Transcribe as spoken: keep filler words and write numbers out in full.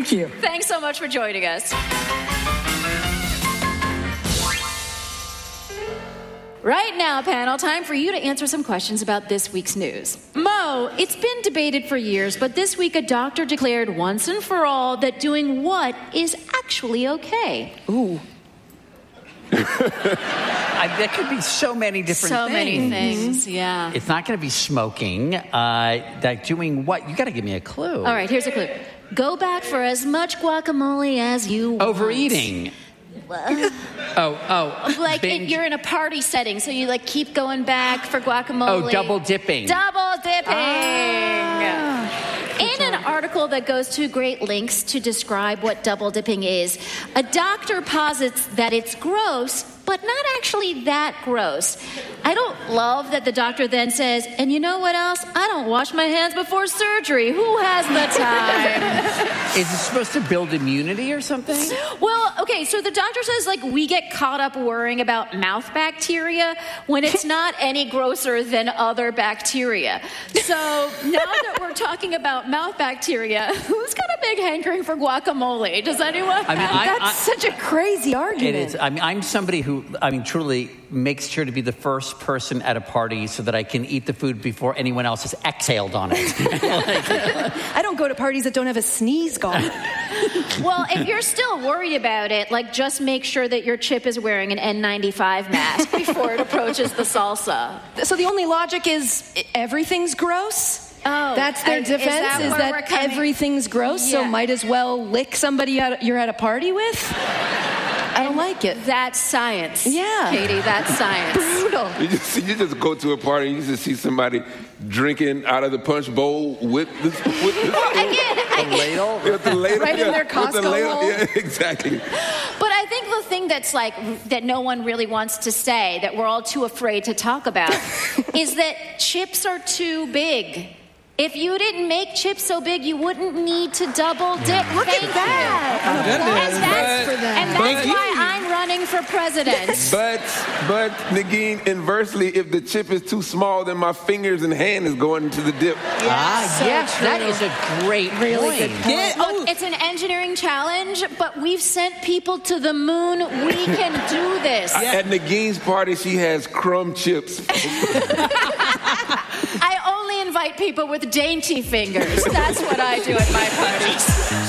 Thank you. Thanks so much for joining us. Right now, panel, time for you to answer some questions about this week's news. Mo, it's been debated for years, but this week a doctor declared once and for all that doing what is actually okay. Ooh. I, there could be so many different so things. So many things, yeah. It's not going to be smoking. Uh, that doing what? You got to give me a clue. All right, here's a clue. Go back for as much guacamole as you want. Overeating. Uh, oh, oh. Like it, you're in a party setting, so you like keep going back for guacamole. Oh, double dipping. Double dipping. Ah. In an article that goes to great lengths to describe what double dipping is, a doctor posits that it's gross, but not actually that gross. I don't love that the doctor then says, and you know what else? I don't wash my hands before surgery. Who has the time? Is it supposed to build immunity or something? Well, okay, so the doctor says, like, we get caught up worrying about mouth bacteria when it's not any grosser than other bacteria. So now that we're talking about mouth bacteria, who's got a big hankering for guacamole? Does anyone? I mean, I, That's I, such a crazy argument. It is. I mean, I'm somebody who, I mean, truly makes sure to be the first person at a party so that I can eat the food before anyone else has exhaled on it. I don't go to parties that don't have a sneeze guard. Well, if you're still worried about it, like, just make sure that your chip is wearing an N ninety-five mask before it approaches the salsa. So the only logic is everything's gross? Oh, that's their is defense, that is where that we're coming- everything's gross, so Yeah. might as well lick somebody at, you're at a party with? I don't like it. That's science. Yeah. Katie, that's science. Brutal. You just, you just go to a party and you just see somebody drinking out of the punch bowl with the, with the Again, A ladle? with the ladle. Right in yeah, their with the Costco ladle. hole. Yeah, exactly. But I think the thing that's like, that no one really wants to say, that we're all too afraid to talk about, is that chips are too big. If you didn't make chips so big, you wouldn't need to double dip. Look Thank at that. you. Goodness. And that's, But- and that's why I'm running for president. But, but Nagin, inversely, if the chip is too small, then my fingers and hand is going into the dip. Ah, so yes, true. that is a great Really point. good point. Yeah, oh, Look, it's an engineering challenge, but we've sent people to the moon. We can do this. At Nagin's party, she has crumb chips. I only invite people with dainty fingers. That's what I do at my parties.